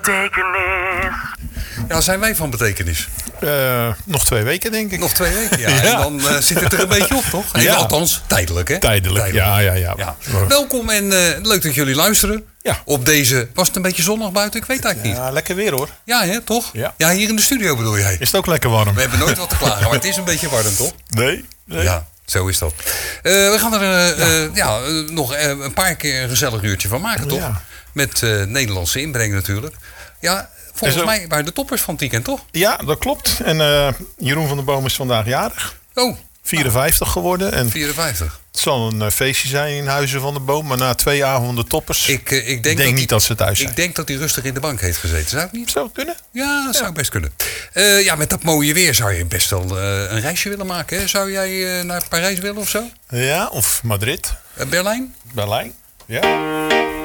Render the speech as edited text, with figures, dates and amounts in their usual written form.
Betekenis. Ja, zijn wij van betekenis? Nog 2 weken, denk ik. Nog 2 weken, ja. Ja. En dan zit het er een beetje op, toch? Ja. Althans, tijdelijk, hè? Tijdelijk. Ja. Ja. Welkom en leuk dat jullie luisteren. Ja. Op deze... Was het een beetje zonnig buiten? Ik weet het eigenlijk niet. Ja, lekker weer hoor. Ja, hè, toch? Ja. Hier in de studio bedoel jij? Is het ook lekker warm? We hebben nooit wat te klagen, maar het is een beetje warm, toch? Nee. Ja, zo is dat. We gaan er nog een paar keer een gezellig uurtje van maken, toch? Ja. Met Nederlandse inbreng natuurlijk. Ja, volgens mij waren de toppers van het weekend, toch? Ja, dat klopt. En Jeroen van der Boom is vandaag jarig. Oh, 54 geworden. En 54. het zal een feestje zijn in Huizen van der Boom. Maar na 2 avonden toppers, Ik denk niet dat ze thuis zijn. Ik denk dat hij rustig in de bank heeft gezeten. Zou het niet? Zou het kunnen? Ja, dat zou best kunnen. Met dat mooie weer zou je best wel een reisje willen maken. Hè? Zou jij naar Parijs willen of zo? Ja, of Madrid. Berlijn? Berlijn. Ja.